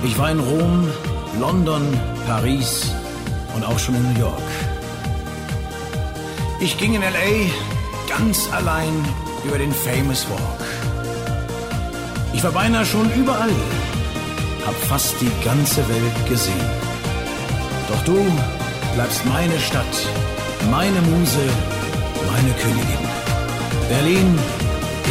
Ich war in Rom, London, Paris und auch schon in New York. Ich ging in L.A. ganz allein über den Famous Walk. Ich war beinahe schon überall, hab fast die ganze Welt gesehen. Doch du bleibst meine Stadt, meine Muse, meine Königin. Berlin